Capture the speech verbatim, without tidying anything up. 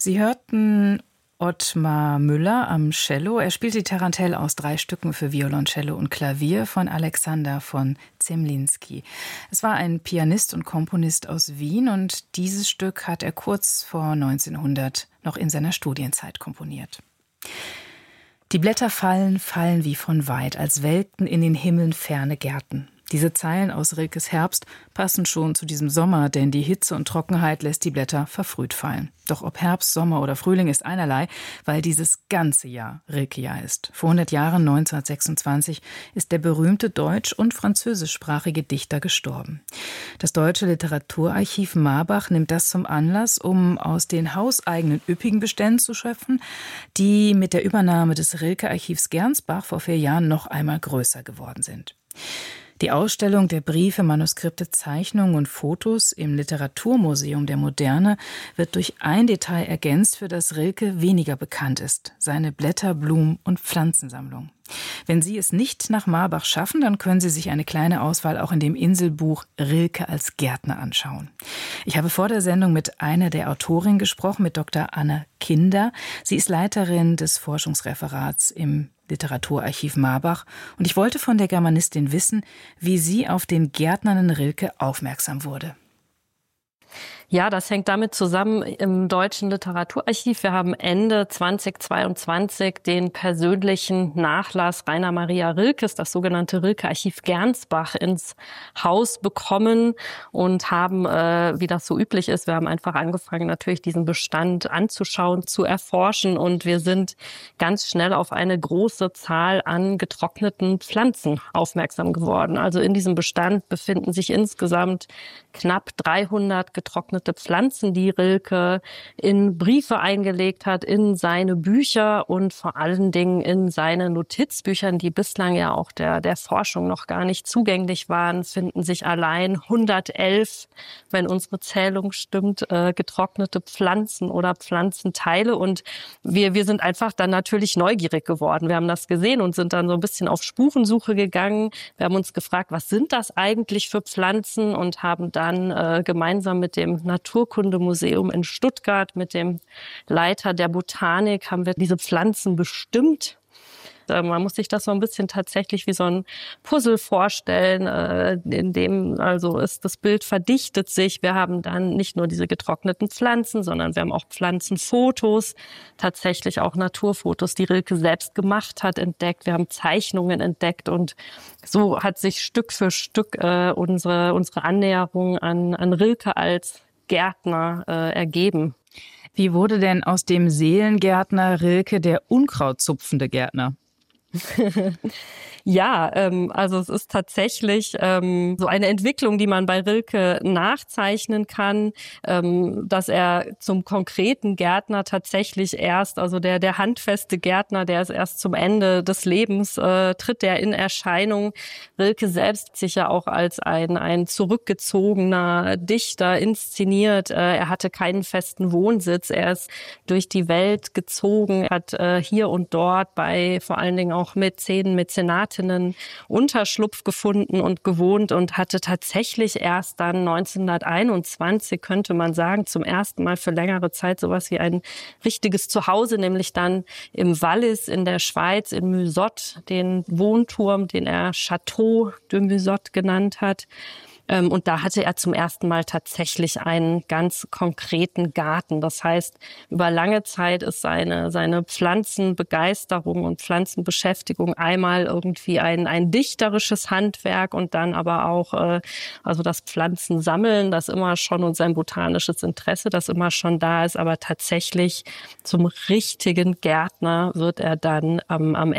Sie hörten Ottmar Müller am Cello. Er spielt die Tarantelle aus drei Stücken für Violoncello und Klavier von Alexander von Zemlinsky. Es war ein Pianist und Komponist aus Wien und dieses Stück hat er kurz vor neunzehnhundert noch in seiner Studienzeit komponiert. Die Blätter fallen, fallen wie von weit, als welkten in den Himmeln ferne Gärten. Diese Zeilen aus Rilkes Herbst passen schon zu diesem Sommer, denn die Hitze und Trockenheit lässt die Blätter verfrüht fallen. Doch ob Herbst, Sommer oder Frühling ist einerlei, weil dieses ganze Jahr Rilke-Jahr ist. Vor hundert Jahren, neunzehnhundertsechsundzwanzig, ist der berühmte deutsch- und französischsprachige Dichter gestorben. Das Deutsche Literaturarchiv Marbach nimmt das zum Anlass, um aus den hauseigenen üppigen Beständen zu schöpfen, die mit der Übernahme des Rilke-Archivs Gernsbach vor vier Jahren noch einmal größer geworden sind. Die Ausstellung der Briefe, Manuskripte, Zeichnungen und Fotos im Literaturmuseum der Moderne wird durch ein Detail ergänzt, für das Rilke weniger bekannt ist: seine Blätter-, Blumen- und Pflanzensammlung. Wenn Sie es nicht nach Marbach schaffen, dann können Sie sich eine kleine Auswahl auch in dem Inselbuch Rilke als Gärtner anschauen. Ich habe vor der Sendung mit einer der Autorinnen gesprochen, mit Doktor Anna Kinder. Sie ist Leiterin des Forschungsreferats im Literaturarchiv Marbach. Und ich wollte von der Germanistin wissen, wie sie auf den gärtnernden Rilke aufmerksam wurde. Ja, das hängt damit zusammen im Deutschen Literaturarchiv. Wir haben Ende zweitausendzweiundzwanzig den persönlichen Nachlass Rainer Maria Rilkes, das sogenannte Rilke-Archiv Gernsbach, ins Haus bekommen und haben, äh, wie das so üblich ist, wir haben einfach angefangen, natürlich diesen Bestand anzuschauen, zu erforschen, und wir sind ganz schnell auf eine große Zahl an getrockneten Pflanzen aufmerksam geworden. Also in diesem Bestand befinden sich insgesamt knapp dreihundert getrocknete Pflanzen, die Rilke in Briefe eingelegt hat, in seine Bücher und vor allen Dingen in seine Notizbüchern, die bislang ja auch der, der Forschung noch gar nicht zugänglich waren, finden sich allein hundertelf, wenn unsere Zählung stimmt, äh, getrocknete Pflanzen oder Pflanzenteile. Und wir, wir sind einfach dann natürlich neugierig geworden. Wir haben das gesehen und sind dann so ein bisschen auf Spurensuche gegangen. Wir haben uns gefragt, was sind das eigentlich für Pflanzen, und haben dann äh, gemeinsam mit dem Naturkundemuseum in Stuttgart, mit dem Leiter der Botanik, haben wir diese Pflanzen bestimmt. Man muss sich das so ein bisschen tatsächlich wie so ein Puzzle vorstellen, in dem also ist das Bild verdichtet sich. Wir haben dann nicht nur diese getrockneten Pflanzen, sondern wir haben auch Pflanzenfotos, tatsächlich auch Naturfotos, die Rilke selbst gemacht hat, entdeckt. Wir haben Zeichnungen entdeckt, und so hat sich Stück für Stück äh, unsere unsere Annäherung an an Rilke als Gärtner äh, ergeben. Wie wurde denn aus dem Seelengärtner Rilke der unkrautzupfende Gärtner? Ja, ähm, also es ist tatsächlich ähm, so eine Entwicklung, die man bei Rilke nachzeichnen kann, ähm, dass er zum konkreten Gärtner tatsächlich erst, also der der handfeste Gärtner, der ist erst zum Ende des Lebens, äh, tritt der in Erscheinung. Rilke selbst sich ja auch als ein ein zurückgezogener Dichter inszeniert. Äh, er hatte keinen festen Wohnsitz, er ist durch die Welt gezogen, hat äh, hier und dort bei vor allen Dingen auch Mäzenen, Mäzenatinnen Unterschlupf gefunden und gewohnt und hatte tatsächlich erst dann neunzehnhunderteinundzwanzig, könnte man sagen, zum ersten Mal für längere Zeit sowas wie ein richtiges Zuhause, nämlich dann im Wallis in der Schweiz, in Musotte, den Wohnturm, den er Château de Musotte genannt hat. Und da hatte er zum ersten Mal tatsächlich einen ganz konkreten Garten. Das heißt, über lange Zeit ist seine, seine Pflanzenbegeisterung und Pflanzenbeschäftigung einmal irgendwie ein, ein dichterisches Handwerk und dann aber auch äh, also das Pflanzensammeln, das immer schon, und sein botanisches Interesse, das immer schon da ist. Aber tatsächlich zum richtigen Gärtner wird er dann am, am